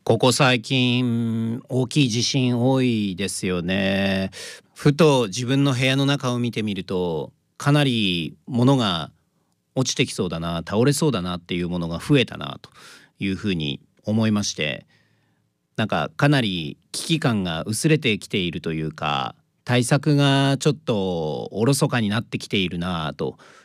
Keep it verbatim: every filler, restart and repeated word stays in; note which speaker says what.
Speaker 1: ここ最近大きい地震多いですよね。ふと自分の部屋の中を見てみると、かなり物が落ちてきそうだな、倒れそうだなっていうものが増えたなというふうに思いまして、なんかかなり危機感が薄れてきているというか、対策がちょっとおろそかになってきているなと